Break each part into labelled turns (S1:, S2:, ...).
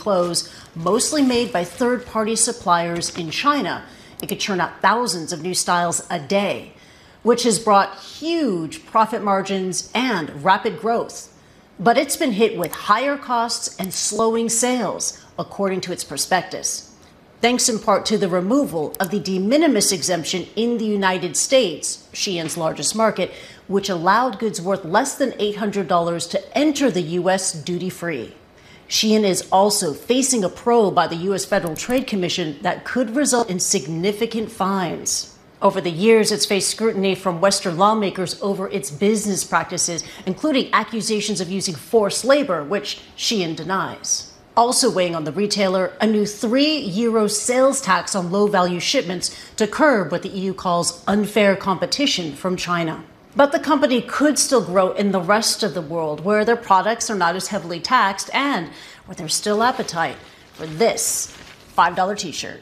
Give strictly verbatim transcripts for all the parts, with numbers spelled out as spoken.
S1: clothes, mostly made by third-party suppliers in China. It could churn out thousands of new styles a day, which has brought huge profit margins and rapid growth. But it's been hit with higher costs and slowing sales, according to its prospectus, thanks in part to the removal of the de minimis exemption in the United States, Shein's largest market, which allowed goods worth less than eight hundred dollars to enter the U S duty-free. Shein is also facing a probe by the U S Federal Trade Commission that could result in significant fines. Over the years, it's faced scrutiny from Western lawmakers over its business practices, including accusations of using forced labor, which Shein denies. Also weighing on the retailer, a new three euro sales tax on low-value shipments to curb what the E U calls unfair competition from China. But the company could still grow in the rest of the world, where their products are not as heavily taxed and where there's still appetite for this five dollar t-shirt.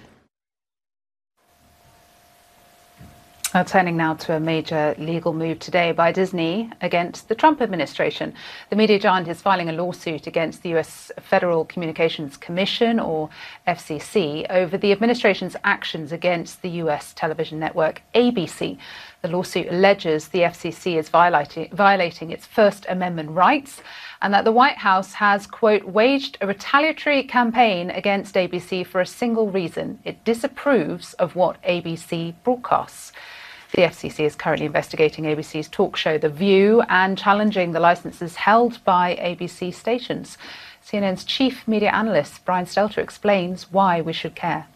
S2: Uh, turning now to a major legal move today by Disney against the Trump administration. The media giant is filing a lawsuit against the U S Federal Communications Commission, or F C C, over the administration's actions against the U S television network A B C. The lawsuit alleges the F C C is violating, violating its First Amendment rights and that the White House has, quote, waged a retaliatory campaign against A B C for a single reason. It disapproves of what A B C broadcasts. The F C C is currently investigating A B C's talk show The View and challenging the licenses held by A B C stations. C N N's chief media analyst, Brian Stelter, explains why we should care.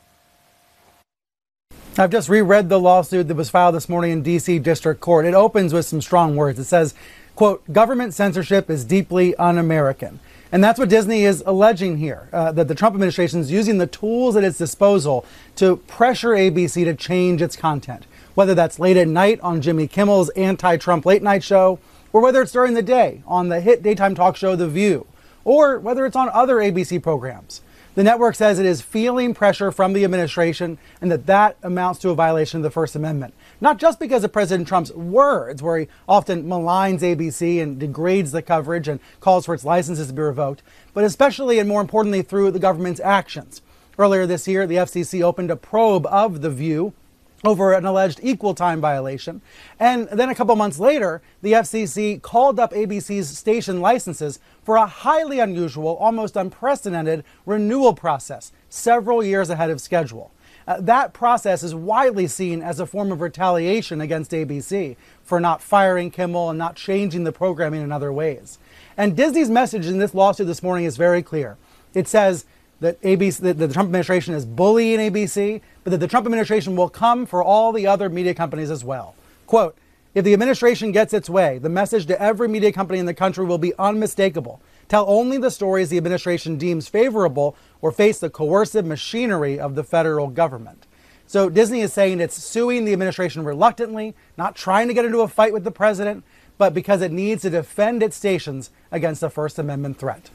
S3: I've just reread the lawsuit that was filed this morning in D C District Court. It opens with some strong words. It says, quote, government censorship is deeply un-American. And that's what Disney is alleging here, uh, that the Trump administration is using the tools at its disposal to pressure A B C to change its content, whether that's late at night on Jimmy Kimmel's anti-Trump late night show, or whether it's during the day on the hit daytime talk show The View, or whether it's on other A B C programs. The network says it is feeling pressure from the administration and that that amounts to a violation of the First Amendment. Not just because of President Trump's words, where he often maligns A B C and degrades the coverage and calls for its licenses to be revoked, but especially and more importantly through the government's actions. Earlier this year, the F C C opened a probe of The View over an alleged equal time violation. And then a couple months later, the F C C called up A B C's station licenses for a highly unusual, almost unprecedented renewal process, several years ahead of schedule. Uh, that process is widely seen as a form of retaliation against A B C for not firing Kimmel and not changing the programming in other ways. And Disney's message in this lawsuit this morning is very clear. It says that A B C, that the Trump administration is bullying A B C, but that the Trump administration will come for all the other media companies as well. Quote, if the administration gets its way, the message to every media company in the country will be unmistakable. Tell only the stories the administration deems favorable or face the coercive machinery of the federal government. So Disney is saying it's suing the administration reluctantly, not trying to get into a fight with the president, but because it needs to defend its stations against the First Amendment threat.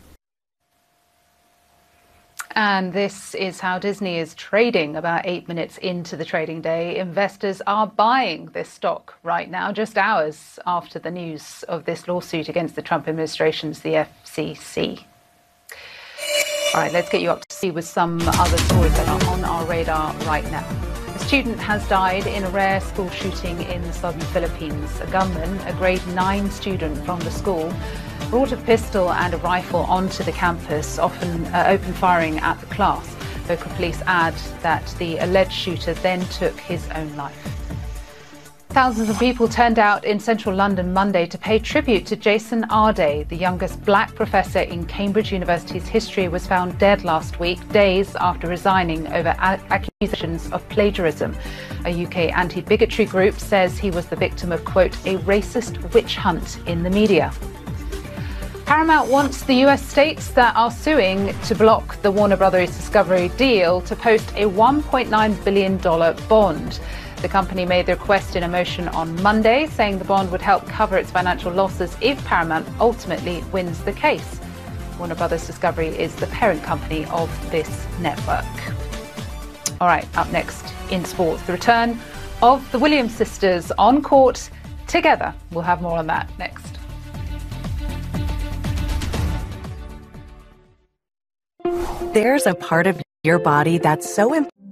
S2: And this is how Disney is trading about eight minutes into the trading day. Investors are buying this stock right now, just hours after the news of this lawsuit against the Trump administration's the F C C. All right, let's get you up to speed with some other stories that are on our radar right now. A student has died in a rare school shooting in the southern Philippines. A gunman, a grade nine student from the school, brought a pistol and a rifle onto the campus, often uh, open firing at the class. Local police add that the alleged shooter then took his own life. Thousands of people turned out in central London Monday to pay tribute to Jason Arday. The youngest black professor in Cambridge University's history was found dead last week, days after resigning over a- accusations of plagiarism. A U K anti-bigotry group says he was the victim of, quote, a racist witch hunt in the media. Paramount wants the U S states that are suing to block the Warner Brothers Discovery deal to post a one point nine billion dollars bond. The company made the request in a motion on Monday, saying the bond would help cover its financial losses if Paramount ultimately wins the case. Warner Brothers Discovery is the parent company of this network. All right, up next in sports, the return of the Williams sisters on court together. We'll have more on that next.
S4: You There's a part of your body that's so important.